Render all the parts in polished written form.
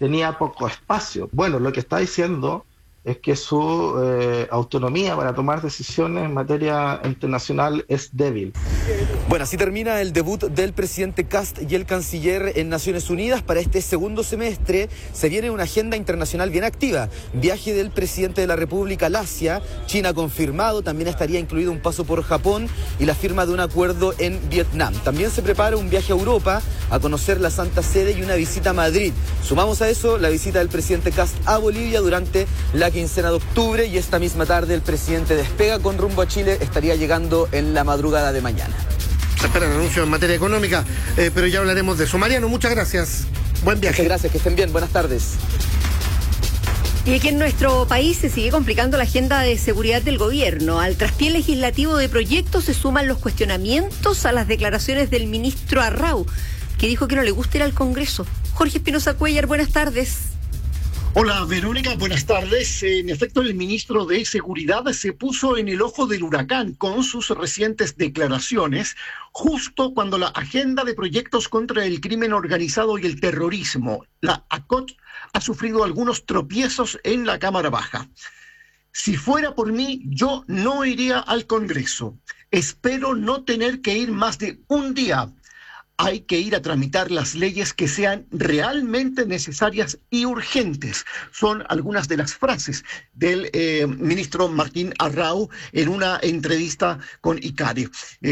tenía poco espacio. Bueno, lo que está diciendo es que su autonomía para tomar decisiones en materia internacional es débil. Bueno, así termina el debut del presidente Kast y el canciller en Naciones Unidas. Para este segundo semestre se viene una agenda internacional bien activa. Viaje del presidente de la República al Asia, China confirmado, también estaría incluido un paso por Japón y la firma de un acuerdo en Vietnam. También se prepara un viaje a Europa a conocer la Santa Sede y una visita a Madrid. Sumamos a eso la visita del presidente Kast a Bolivia durante la quincena de octubre, y esta misma tarde el presidente despega con rumbo a Chile, estaría llegando en la madrugada de mañana. Se esperan anuncios en materia económica, pero ya hablaremos de eso. Mariano, muchas gracias. Buen viaje. Muchas gracias, que estén bien. Buenas tardes. Y aquí en nuestro país se sigue complicando la agenda de seguridad del gobierno. Al traspié legislativo de proyectos se suman los cuestionamientos a las declaraciones del ministro Arrau, que dijo que no le gusta ir al Congreso. Jorge Espinosa Cuellar, buenas tardes. Hola Verónica, buenas tardes. En efecto, el ministro de Seguridad se puso en el ojo del huracán con sus recientes declaraciones, justo cuando la agenda de proyectos contra el crimen organizado y el terrorismo, la ACOT, ha sufrido algunos tropiezos en la Cámara Baja. Si fuera por mí, yo no iría al Congreso. Espero no tener que ir más de un día. Hay que ir a tramitar las leyes que sean realmente necesarias y urgentes. Son algunas de las frases del ministro Martín Arrau en una entrevista con ICARE.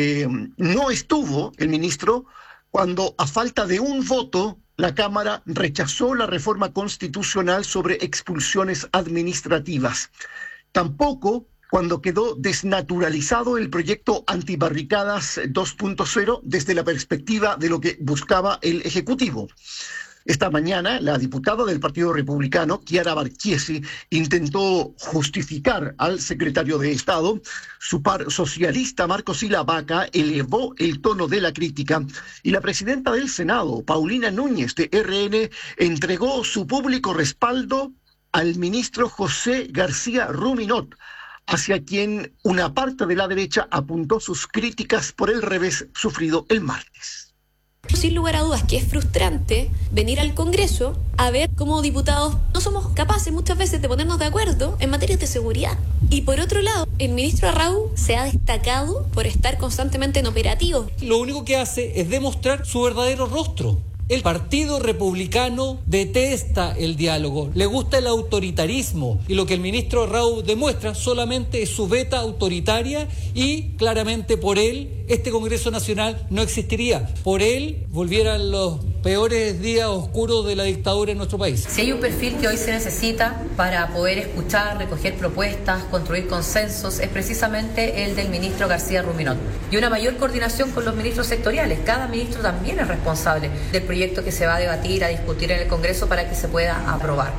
No estuvo el ministro cuando, a falta de un voto, la Cámara rechazó la reforma constitucional sobre expulsiones administrativas. Tampoco cuando quedó desnaturalizado el proyecto Antibarricadas 2.0 desde la perspectiva de lo que buscaba el Ejecutivo. Esta mañana, la diputada del Partido Republicano, Chiara Barchiesi, intentó justificar al secretario de Estado. Su par socialista, Marco Sila Vaca, elevó el tono de la crítica, y la presidenta del Senado, Paulina Núñez, de RN, entregó su público respaldo al ministro José García Ruminot, hacia quien una parte de la derecha apuntó sus críticas por el revés sufrido el martes. Sin lugar a dudas que es frustrante venir al Congreso a ver cómo diputados no somos capaces muchas veces de ponernos de acuerdo en materias de seguridad. Y por otro lado, el ministro Arrau se ha destacado por estar constantemente en operativo. Lo único que hace es demostrar su verdadero rostro. El Partido Republicano detesta el diálogo, le gusta el autoritarismo, y lo que el ministro Arrau demuestra solamente es su veta autoritaria, y claramente por él este Congreso Nacional no existiría. Por él volvieran los peores días oscuros de la dictadura en nuestro país. Si hay un perfil que hoy se necesita para poder escuchar, recoger propuestas, construir consensos, es precisamente el del ministro García Ruminot. Y una mayor coordinación con los ministros sectoriales. Cada ministro también es responsable del proyecto que se va a debatir, a discutir en el Congreso para que se pueda aprobar.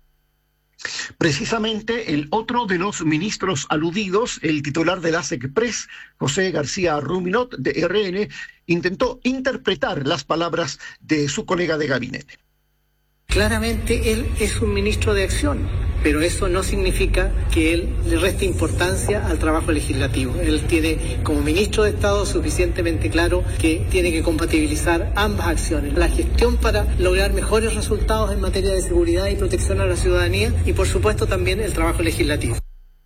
Precisamente el otro de los ministros aludidos, el titular de la SECPRES, José García Ruminot, de RN, intentó interpretar las palabras de su colega de gabinete. Claramente él es un ministro de acción, pero eso no significa que él le reste importancia al trabajo legislativo. Él tiene, como ministro de Estado, suficientemente claro que tiene que compatibilizar ambas acciones. La gestión para lograr mejores resultados en materia de seguridad y protección a la ciudadanía, y por supuesto también el trabajo legislativo.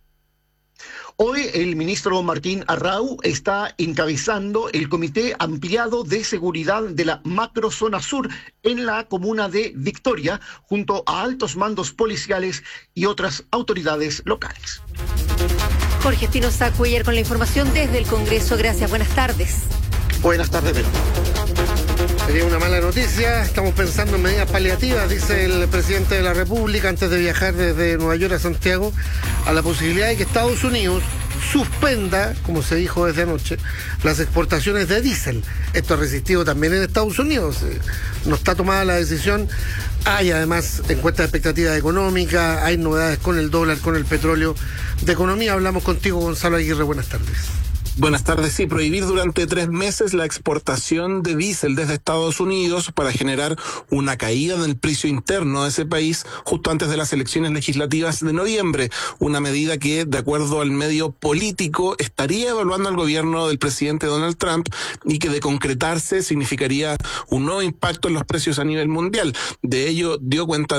Hoy el ministro Martín Arrau está encabezando el Comité Ampliado de Seguridad de la Macrozona Sur en la comuna de Victoria, junto a altos mandos policiales y otras autoridades locales. Jorge Espinosa Cuellar con la información desde el Congreso. Gracias, buenas tardes. Buenas tardes, Verónica. Sería una mala noticia. Estamos pensando en medidas paliativas, dice el presidente de la República antes de viajar desde Nueva York a Santiago, a la posibilidad de que Estados Unidos suspenda, como se dijo desde anoche, las exportaciones de diésel. Esto ha resistido también en Estados Unidos. No está tomada la decisión. Hay además encuestas de expectativas económicas, hay novedades con el dólar, con el petróleo. De economía hablamos contigo, Gonzalo Aguirre. Buenas tardes. Buenas tardes. Sí, prohibir durante 3 meses la exportación de diésel desde Estados Unidos para generar una caída en el precio interno de ese país justo antes de las elecciones legislativas de noviembre. Una medida que, de acuerdo al medio político, estaría evaluando el gobierno del presidente Donald Trump y que, de concretarse, significaría un nuevo impacto en los precios a nivel mundial. De ello dio cuenta